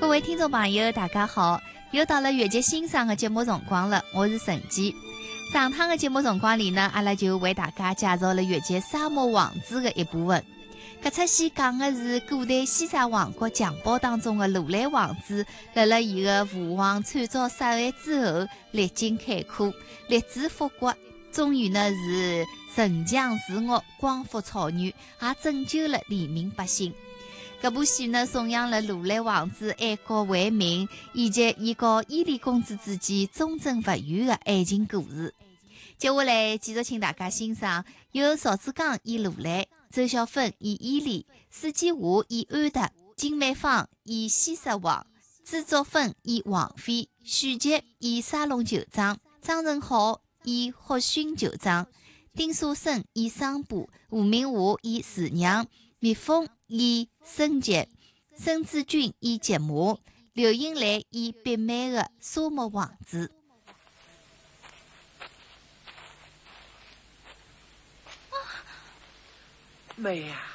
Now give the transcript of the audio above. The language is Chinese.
各位听众朋友，大家好！又到了越节欣赏的节目辰光了，我是陈姬。上趟的节目辰光里呢，阿拉就为大家介绍了越节沙漠王子的一部分。搿出戏讲的是古代西沙王国强暴当中的如来王子，辣伊个父王惨遭杀害之后，历经坎坷，立志复国，终于呢是城墙治恶，光复草原，也拯救了黎民百姓。搿部戏呢，颂扬了如来王子爱国为民，以及伊和伊犁公主之间忠贞不渝的爱情故事。接下来继续请大家欣赏由邵志刚演如来，周小芬演伊犁，史建华演安德，金美芳演西沙王，朱竹芬演王妃，许杰演沙龙酋长，张成浩演霍逊酋长，丁沙生演桑布，吴明华演厨娘，蜜蜂演申杰，申志军演杰马，刘英来演必美的沙漠王子。 妹呀，